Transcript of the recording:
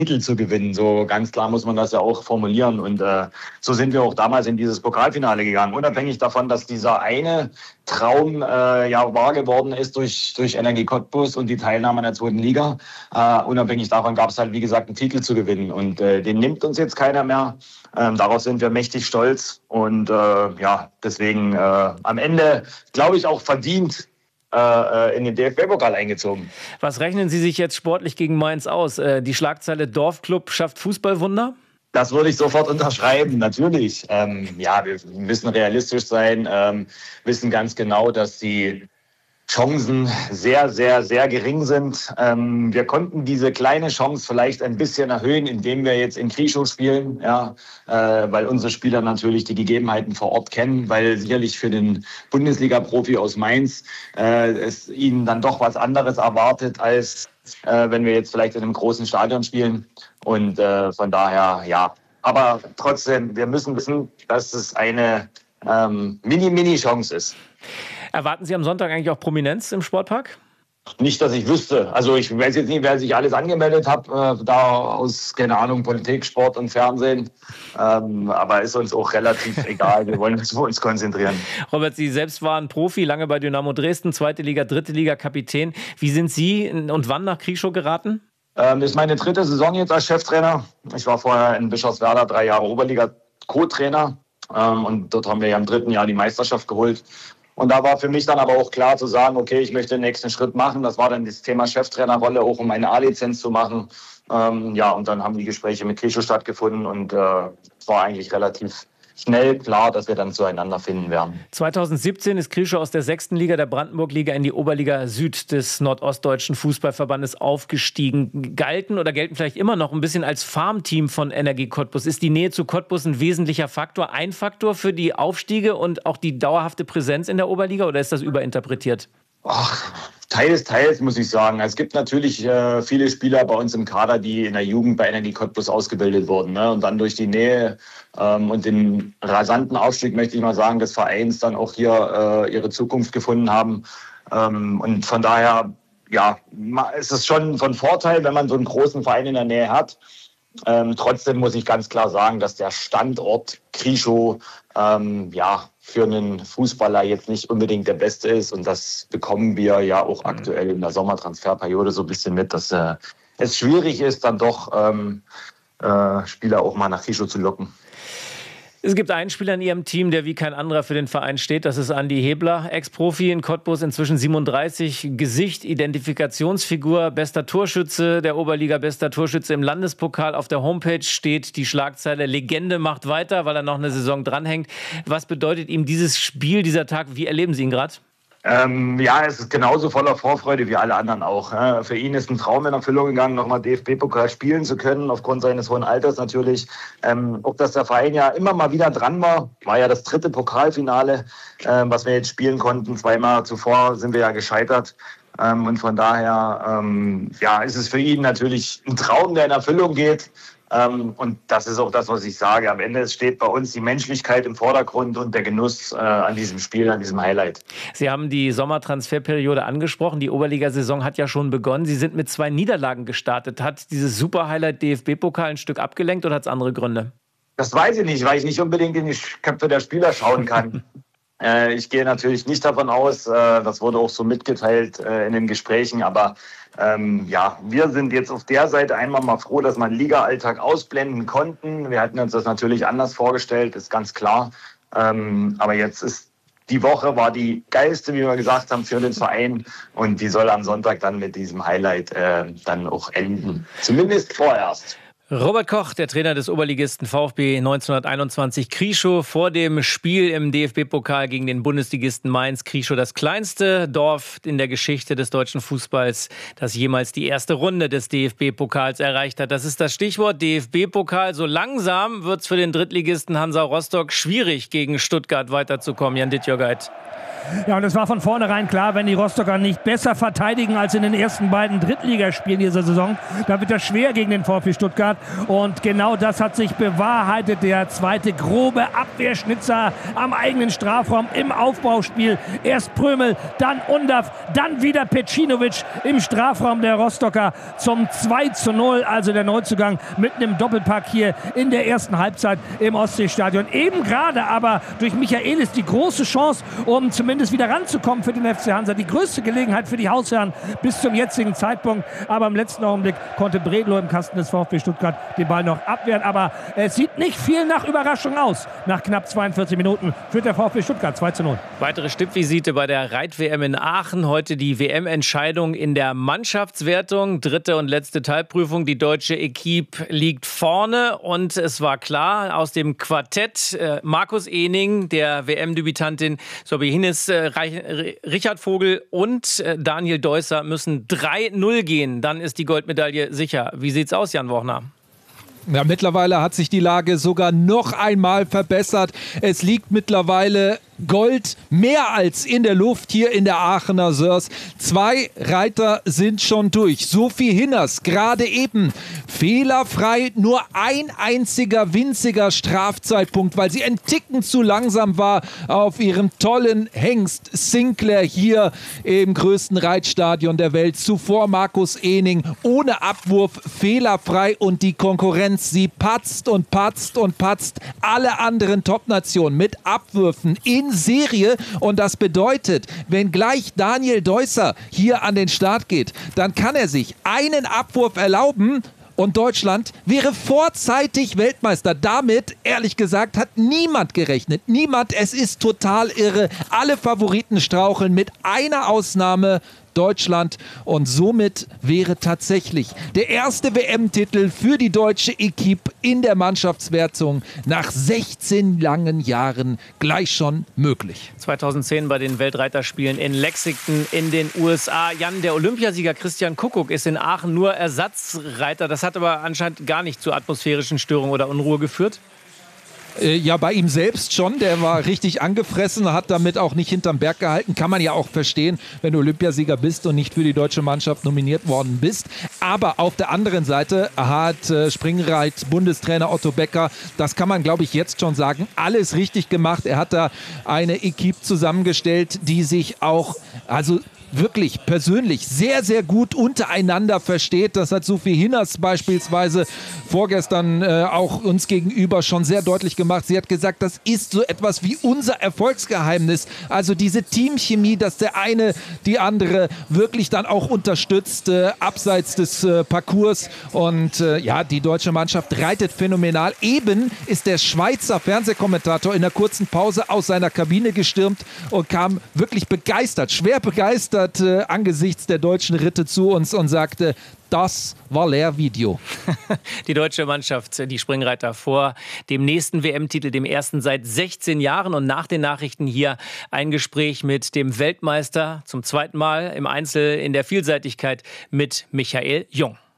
Titel zu gewinnen. So ganz klar muss man das ja auch formulieren. Und so sind wir auch damals in dieses Pokalfinale gegangen. Unabhängig davon, dass dieser eine Traum wahr geworden ist durch Energie Cottbus und die Teilnahme in der 2. Liga. Unabhängig davon gab es halt, wie gesagt, einen Titel zu gewinnen. Und den nimmt uns jetzt keiner mehr. Darauf sind wir mächtig stolz. Und deswegen am Ende, glaube ich, auch verdient in den DFB-Pokal eingezogen. Was rechnen Sie sich jetzt sportlich gegen Mainz aus? Die Schlagzeile Dorfclub schafft Fußballwunder? Das würde ich sofort unterschreiben, natürlich. Wir müssen realistisch sein, wissen ganz genau, dass die Chancen sehr, sehr, sehr gering sind. Wir konnten diese kleine Chance vielleicht ein bisschen erhöhen, indem wir jetzt in Krieschow spielen, weil unsere Spieler natürlich die Gegebenheiten vor Ort kennen, weil sicherlich für den Bundesliga-Profi aus Mainz es ihnen dann doch was anderes erwartet, als wenn wir jetzt vielleicht in einem großen Stadion spielen. Und von daher, ja. Aber trotzdem, wir müssen wissen, dass es eine Mini-Chance ist. Erwarten Sie am Sonntag eigentlich auch Prominenz im Sportpark? Nicht, dass ich wüsste. Also ich weiß jetzt nicht, wer sich alles angemeldet hat, da aus, keine Ahnung, Politik, Sport und Fernsehen. Aber ist uns auch relativ egal. Wir wollen uns auf uns konzentrieren. Robert, Sie selbst waren Profi, lange bei Dynamo Dresden, 2. Liga, 3. Liga, Kapitän. Wie sind Sie und wann nach Krieschow geraten? Das ist meine 3. Saison jetzt als Cheftrainer. Ich war vorher in Bischofswerda 3 Jahre Oberliga-Co-Trainer. Und dort haben wir ja im 3. Jahr die Meisterschaft geholt. Und da war für mich dann aber auch klar zu sagen, okay, ich möchte den nächsten Schritt machen. Das war dann das Thema Cheftrainerrolle, auch um eine A-Lizenz zu machen. Und dann haben die Gespräche mit Krieschow stattgefunden und es war eigentlich relativ schnell klar, dass wir dann zueinander finden werden. 2017 ist Krieschow aus der 6. Liga der Brandenburg-Liga in die Oberliga Süd des Nordostdeutschen Fußballverbandes aufgestiegen. Gelten vielleicht immer noch ein bisschen als Farmteam von Energie Cottbus. Ist die Nähe zu Cottbus ein wesentlicher Faktor, ein Faktor für die Aufstiege und auch die dauerhafte Präsenz in der Oberliga, oder ist das überinterpretiert? Teils, muss ich sagen. Es gibt natürlich viele Spieler bei uns im Kader, die in der Jugend bei Energie Cottbus ausgebildet wurden. Ne? Und dann durch die Nähe und den rasanten Aufstieg, möchte ich mal sagen, des Vereins dann auch hier ihre Zukunft gefunden haben. Und von daher, ist es schon von Vorteil, wenn man so einen großen Verein in der Nähe hat. Trotzdem muss ich ganz klar sagen, dass der Standort Krieschow für einen Fußballer jetzt nicht unbedingt der beste ist. Und das bekommen wir ja auch aktuell in der Sommertransferperiode so ein bisschen mit, dass es schwierig ist, dann doch Spieler auch mal nach Krieschow zu locken. Es gibt einen Spieler in Ihrem Team, der wie kein anderer für den Verein steht. Das ist Andi Hebler, Ex-Profi in Cottbus, inzwischen 37, Gesicht, Identifikationsfigur, bester Torschütze der Oberliga, bester Torschütze im Landespokal. Auf der Homepage steht die Schlagzeile "Legende macht weiter", weil er noch eine Saison dranhängt. Was bedeutet ihm dieses Spiel, dieser Tag? Wie erleben Sie ihn gerade? Es ist genauso voller Vorfreude wie alle anderen auch. Für ihn ist ein Traum in Erfüllung gegangen, nochmal DFB-Pokal spielen zu können, aufgrund seines hohen Alters natürlich. Ob das der Verein ja immer mal wieder dran war ja das 3. Pokalfinale, was wir jetzt spielen konnten. 2-mal zuvor sind wir ja gescheitert. Und von daher ist es für ihn natürlich ein Traum, der in Erfüllung geht. Und das ist auch das, was ich sage. Am Ende steht bei uns die Menschlichkeit im Vordergrund und der Genuss an diesem Spiel, an diesem Highlight. Sie haben die Sommertransferperiode angesprochen. Die Oberligasaison hat ja schon begonnen. Sie sind mit 2 Niederlagen gestartet. Hat dieses Super-Highlight DFB-Pokal ein Stück abgelenkt oder hat es andere Gründe? Das weiß ich nicht, weil ich nicht unbedingt in die Köpfe der Spieler schauen kann. Ich gehe natürlich nicht davon aus, das wurde auch so mitgeteilt in den Gesprächen, aber wir sind jetzt auf der Seite einmal mal froh, dass wir den Liga-Alltag ausblenden konnten. Wir hatten uns das natürlich anders vorgestellt, ist ganz klar. Aber jetzt ist die Woche war die geilste, wie wir gesagt haben, für den Verein. Und die soll am Sonntag dann mit diesem Highlight dann auch enden. Zumindest vorerst. Robert Koch, der Trainer des Oberligisten VfB 1921 Krieschow, vor dem Spiel im DFB-Pokal gegen den Bundesligisten Mainz. Krieschow, das kleinste Dorf in der Geschichte des deutschen Fußballs, das jemals die erste Runde des DFB-Pokals erreicht hat. Das ist das Stichwort DFB-Pokal. So langsam wird es für den Drittligisten Hansa Rostock schwierig, gegen Stuttgart weiterzukommen. Jan Dittjörgeit. Ja, und es war von vornherein klar, wenn die Rostocker nicht besser verteidigen als in den ersten beiden Drittligaspielen dieser Saison, da wird das schwer gegen den VfB Stuttgart. Und genau das hat sich bewahrheitet. Der zweite grobe Abwehrschnitzer am eigenen Strafraum im Aufbauspiel. Erst Prömel, dann Undav, dann wieder Pecinovic im Strafraum der Rostocker zum 2:0. Also der Neuzugang mit einem Doppelpack hier in der ersten Halbzeit im Ostseestadion. Eben gerade aber durch Michaelis die große Chance, um zumindest wieder ranzukommen für den FC Hansa. Die größte Gelegenheit für die Hausherren bis zum jetzigen Zeitpunkt. Aber im letzten Augenblick konnte Bredlow im Kasten des VfB Stuttgart den Ball noch abwehren. Aber es sieht nicht viel nach Überraschung aus. Nach knapp 42 Minuten führt der VfB Stuttgart 2:0. Weitere Stippvisite bei der Reit-WM in Aachen. Heute die WM-Entscheidung in der Mannschaftswertung. Dritte und letzte Teilprüfung. Die deutsche Equipe liegt vorne. Und es war klar, aus dem Quartett Markus Ehning, der WM-Debütantin Sobi Hinnes, Richard Vogel und Daniel Deusser müssen 3:0 gehen. Dann ist die Goldmedaille sicher. Wie sieht's aus, Jan Wochner? Ja, mittlerweile hat sich die Lage sogar noch einmal verbessert. Es liegt mittlerweile Gold mehr als in der Luft hier in der Aachener Sörs. 2 Reiter sind schon durch. Sophie Hinners gerade eben fehlerfrei, nur ein einziger winziger Strafzeitpunkt, weil sie ein Ticken zu langsam war auf ihrem tollen Hengst Sinclair hier im größten Reitstadion der Welt. Zuvor Markus Ehning ohne Abwurf fehlerfrei und die Konkurrenz, sie patzt und patzt und patzt. Alle anderen Top-Nationen mit Abwürfen in Serie und das bedeutet, wenn gleich Daniel Deusser hier an den Start geht, dann kann er sich einen Abwurf erlauben und Deutschland wäre vorzeitig Weltmeister. Damit, ehrlich gesagt, hat niemand gerechnet. Niemand, es ist total irre. Alle Favoriten straucheln mit einer Ausnahme. Deutschland und somit wäre tatsächlich der erste WM-Titel für die deutsche Equipe in der Mannschaftswertung nach 16 langen Jahren gleich schon möglich. 2010 bei den Weltreiterspielen in Lexington in den USA. Jan, der Olympiasieger Christian Kuckuck ist in Aachen nur Ersatzreiter. Das hat aber anscheinend gar nicht zu atmosphärischen Störungen oder Unruhe geführt. Ja, bei ihm selbst schon. Der war richtig angefressen, hat damit auch nicht hinterm Berg gehalten. Kann man ja auch verstehen, wenn du Olympiasieger bist und nicht für die deutsche Mannschaft nominiert worden bist. Aber auf der anderen Seite hat Springreit-Bundestrainer Otto Becker, das kann man, glaube ich, jetzt schon sagen, alles richtig gemacht. Er hat da eine Equipe zusammengestellt, die sich auch, also wirklich persönlich sehr, sehr gut untereinander versteht. Das hat Sophie Hinners beispielsweise vorgestern auch uns gegenüber schon sehr deutlich gemacht. Sie hat gesagt, das ist so etwas wie unser Erfolgsgeheimnis. Also diese Teamchemie, dass der eine die andere wirklich dann auch unterstützt, abseits des Parcours. Und ja, die deutsche Mannschaft reitet phänomenal. Eben ist der Schweizer Fernsehkommentator in einer kurzen Pause aus seiner Kabine gestürmt und kam wirklich begeistert, schwer begeistert angesichts der deutschen Ritte zu uns und sagte, das war Lehrvideo. Die deutsche Mannschaft, die Springreiter vor dem nächsten WM-Titel, dem ersten seit 16 Jahren. Und nach den Nachrichten hier ein Gespräch mit dem Weltmeister zum zweiten Mal im Einzel in der Vielseitigkeit mit Michael Jung.